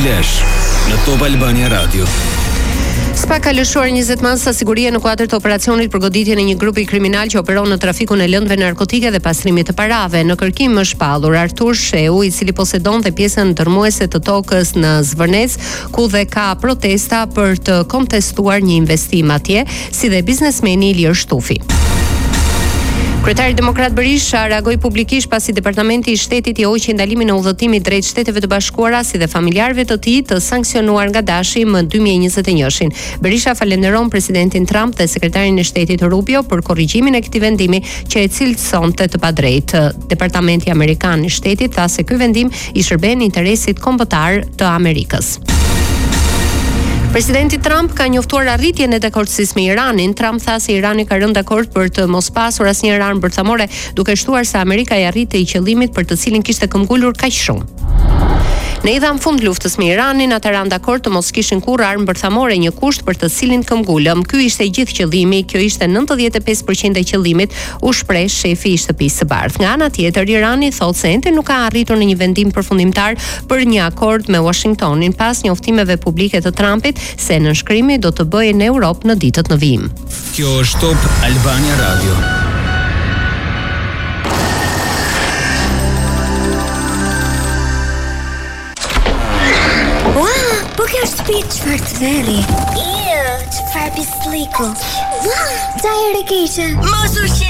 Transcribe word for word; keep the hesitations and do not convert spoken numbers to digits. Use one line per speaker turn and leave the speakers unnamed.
Flash në Top Albania Radio.
SPA ka lëshuar njëzet masa sigurie në kuadër të operacionit për goditjen e një grupi kriminal që operon në trafikun e lëndëve narkotike dhe pastrimit të parave. Në kërkim më shpallur Artur Sheu, i cili posedon dhe pjesën ndërmuese të tokës në Zvërnec, ku dhe ka protesta për të kontestuar një investim atje, si dhe biznesmeni Ilir Shtufi. Kryetari demokrat Berisha reagoi publikisht pasi Departamenti i Shtetit i hoqi ndalimin e udhëtimit drejt Shteteve të Bashkuara si dhe familjarëve të tij të sanksionuar nga Dashi më dy mijë e njëzet e një-shin. Berisha falenderon presidentin Trump dhe sekretarin e Shtetit Rubio për korrigjimin e këtij vendimi që e cilësonte të padrejtë. Departamenti Amerikan i Shtetit tha se ky vendim i shërben interesit kombëtar të Amerikës. Presidenti Trump ka njoftuar arritjen e dakordësisë me Iranin. Trump tha se Irani ka rënë dakord për të mos pasur asnjë armë bërthamore, duke shtuar se Amerika i arritei qëllimit për të cilin kishte këmbgulur kaq shumë. Në idham fund luftës me Iranin, ata ranë dakord të mos kishin kurrë armë bërthamore, një kusht për të cilin këmbgulëm. Ky ishte gjithë qëllimi, kjo ishte nëntëdhjetë e pesë përqind e qëllimit, u shpreh shefi i shtëpisë së bardhë. Nga ana tjetër, Irani thotë se ende nuk ka arritur në një vendim përfundimtar për një akord me Washingtonin pas njoftimeve publike të Trumpit se nënshkrimi do të bëhej në Europë në ditët në vijim.
Kjo është Top Albania Radio.
Po kjo është shtëpi çfarë të veri? Iu, çfarë pisliku? Ua, sa herë keqe. Mos ushqe.